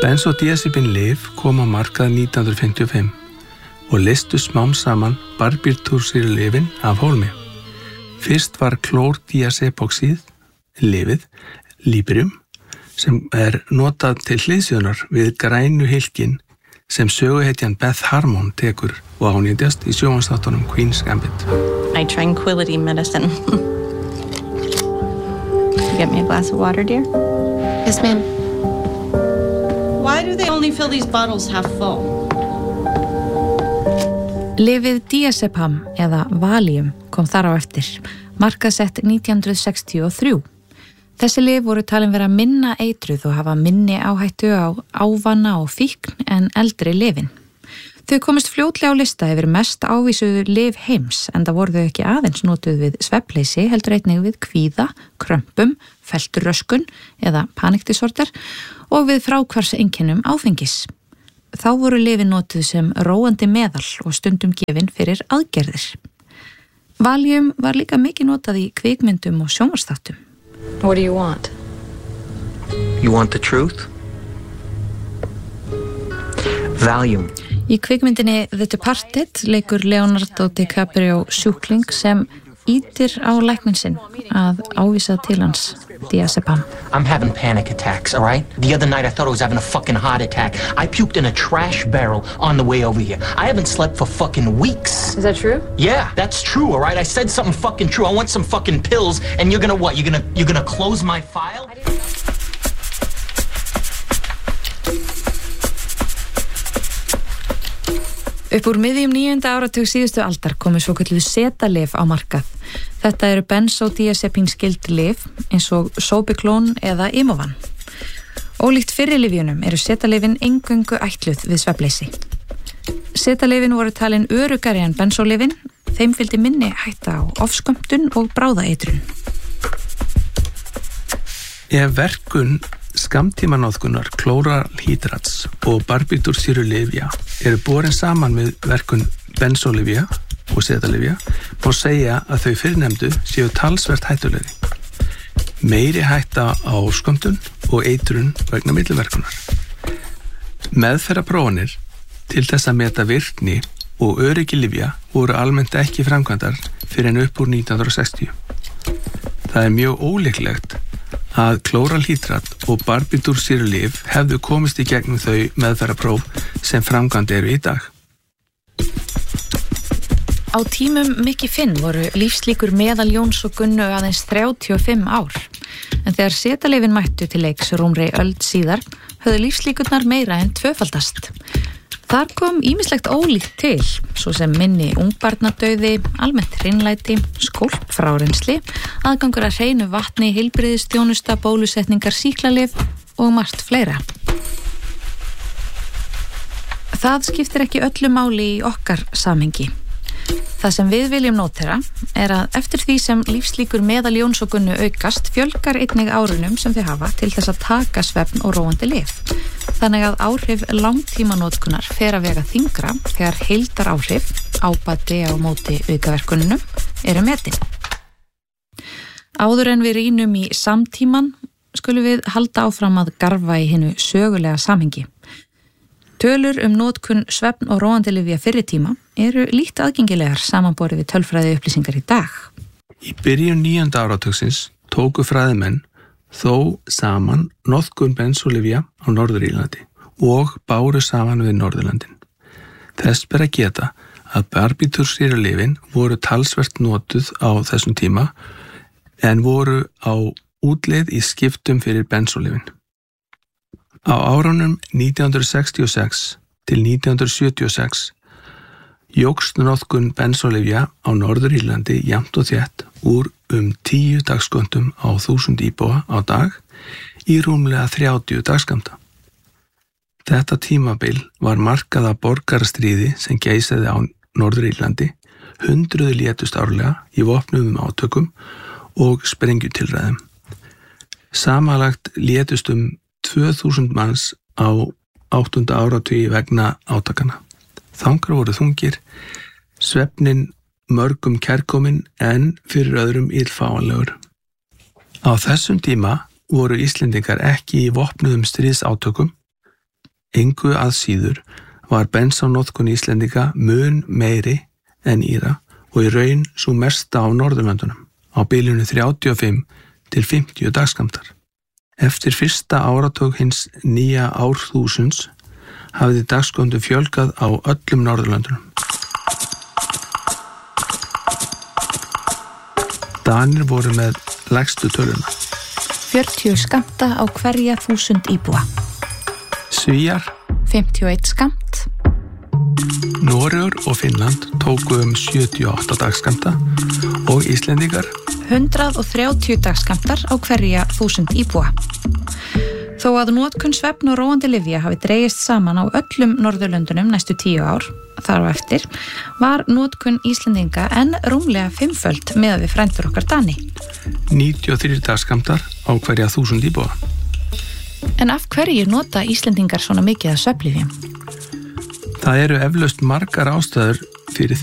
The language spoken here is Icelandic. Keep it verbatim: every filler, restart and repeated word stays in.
Bensodiazepín-lyf kom á markað nítján hundruð fimmtíu og fimm og leystu smám saman barbitúrsýrulyfin af hólmi. Fyrst var klórdiazepóxíð, lyfið, Librium, sem er notað til hliðsjónar við grænu hylkin sem söguhetjan Beth Harmon tekur og ánýtjast í sjónvarpsþáttunum Queen's Gambit. My tranquility medicine. Get me a glass of water, dear? Yes, ma'am. Why do they only fill these bottles half full? Lyfið diazepam eða Valium kom þar á eftir, markaðsett nítján hundruð sextíu og þrjú. Þessi lyf voru talin vera minna eitruð og hafa minni áhættu á ávana og fíkn en eldri lyfin. Þau komist fljótlega á lista yfir mest ávísuðu lyf heims, enda voru þau ekki aðeins notuð við svefnleysi, heldur einnig við kvíða, krömpum, felturröskun eða panikdisorder og við fráhvarfseinkennum áfengis. Þá voru lyfin notuð sem róandi meðal og stundum gefin fyrir aðgerðir. Valium var líka mikið notað í kvikmyndum og sjónvarpsþáttum. What do you want? You want the truth? Valium. Í kvikmyndinni The Departed leikur Leonardo DiCaprio sjúkling sem ítir á lækninn sinn að ávísa til hans diazepam. I'm having panic attacks, all right? The other night I thought I was having a fucking heart attack. I puked in a trash barrel on the way over here. I haven't slept for fucking weeks. Is that true? Yeah, that's true, all right? I said something fucking true. I want some fucking pills, and you're gonna what? You're gonna you're gonna close my file? Upp úr miðjum níunda áratug síðustu aldar komu svokölluð setalyf á markað. Þetta eru bensodiazepín-skyld lyf eins og Sobiklón eða Imovan. Ólíkt fyrri lyfjunum eru setalyfin eingöngu ætluð við svefnleysi. Setalyfin voru talin öruggari en bensolyfin, þeim fylgdi minni hætta á ofskömmtun og bráðaeitrun. Ef verkun skammtímanóðkunar klóralhídrats og barbitúrsýrulyfja eru borin saman við verkun bensolyfja og setalyfja, má segja að þau fyrrnefndu séu talsvert hættulegri. Meiri hætta á skömmtun og eitrun vegna milliverkunar. Meðferðaprófanir til þess að meta virkni og öryggi lyfja voru almennt ekki framkvæmdar fyrir en upp úr nítján hundruð sextíu. Það er mjög ólíklegt að klóralhídrat og barbitúrsýrulyf hefðu komist í gegnum þau meðferðapróf sem framkvæmd eru í dag. Á tímum Mikki Finn voru lífslíkur meðal Jóns og Gunnu aðeins þrjátíu og fimm ár, en þegar setalyfin mættu til leiks rúmri öld síðar, höfðu lífslíkurnar meira en tvöfaldast. Þar kom ýmislegt ólíkt til, svo sem minni ungbarnadauði, almennt hreinlæti, skólp frá reynsli, aðgangur að hreinu vatni, heilbrigðisþjónusta, bólusetningar, sýklalyf og margt fleira. Það skiptir ekki öllu máli í okkar samhengi. Það sem við viljum nótera er að eftir því sem lífslíkur meðal Jóns og Gunnu aukast, fjölgar einnig árunum sem þau hafa til þess að taka svefn og róandi lyf. Þannig að áhrif langtímanótkunar fer að vega þyngra þegar heildar áhrif, ábati á móti aukaverkununum, eru metin. Áður en við rýnum í samtíman skulum við halda áfram að garfa í hinu sögulega samhengi. Tölur um notkun svefn og róandi lyfja fyrri tíma eru lítt aðgengilegar samanborið við tölfræði upplýsingar í dag. Í byrjun níunda áratugsins tóku fræðimenn þó saman notkun bensolyfja á Norður-Írlandi og báru saman við Norðurlandin. Þess ber að geta að barbitúrsýrulyfin voru talsvert notuð á þessum tíma en voru á útleið í skiptum fyrir bensolyfin. Á árunum nítján hundruð sextíu og sex til nítján hundruð sjötíu og sex jókst notkun bensolyfja á Norður-Írlandi jafnt og þétt úr um tíu dagskömmtum á þúsund íbúa á dag í rúmlega þrjátíu dagskammta. Þetta tímabil var markað af borgarastríði sem geisaði á Norður-Írlandi, hundruði létust árlega í vopnuðum átökum og sprengjutilræðum. Samanlagt létust um tvö þúsund manns á áttunda áratugi vegna átakana. Þangar voru þungir, svefnin mörgum kærkominn en fyrir öðrum illfáanlegur. Á þessum tíma voru Íslendingar ekki í vopnuðum stríðsátökum, Engu að síður var bensínnotkun Íslendinga mun meiri en Íra og í raun sú mesta á Norðurlöndunum á bilinu þrjátíu og fimm til fimmtíu dagskammtar. Eftir fyrsta áratug hins nýja árþúsunds hafði dagskömmtum fjölgað á öllum Norðurlöndunum. Danir voru með lægstu töluna. fjörutíu skammta á hverja þúsund íbúa. Svíar, fimmtíu og einn skammt. Noregur og Finnland tóku um sjötíu og átta dagskammta og Íslendingar hundrað og þrjátíu dagskammtar á hverja þúsund íbúa. Þó að notkun svefn og róandi lyfja hafi dregist saman á öllum Norðurlöndunum næstu tíu ár, þar á eftir, var notkun Íslendinga enn rúmlega fimmföld miðað við frændur okkar Dani. níutíu og þrír dagskammtar á hverja þúsund íbúa. En af hverju nota Íslendingar svona mikið af svefnlyfjum? Það eru eflaust margar ástæður fyrir